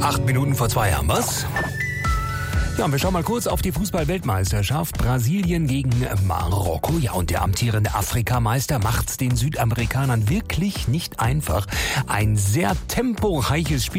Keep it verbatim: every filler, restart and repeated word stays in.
Acht Minuten vor zwei haben wir's. Ja, und wir schauen mal kurz auf die Fußball-Weltmeisterschaft. Brasilien gegen Marokko. Ja, und der amtierende Afrikameister macht's den Südamerikanern wirklich nicht einfach. Ein sehr temporeiches Spiel.